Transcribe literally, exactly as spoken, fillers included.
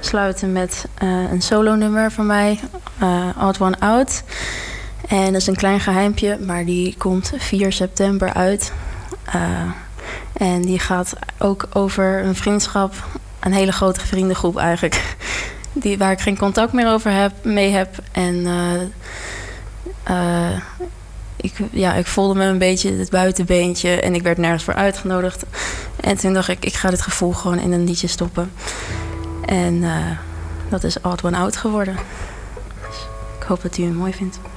afsluiten met uh, een solo-nummer van mij, uh, Odd One Out. En dat is een klein geheimpje, maar die komt vier september uit. Uh, en die gaat ook over een vriendschap, een hele grote vriendengroep eigenlijk, die, waar ik geen contact meer over heb, mee heb. En uh, uh, ik, ja, ik voelde me een beetje het buitenbeentje en ik werd nergens voor uitgenodigd. En toen dacht ik, ik ga dit gevoel gewoon in een liedje stoppen. En uh, dat is Odd One Out geworden. Dus ik hoop dat u hem mooi vindt.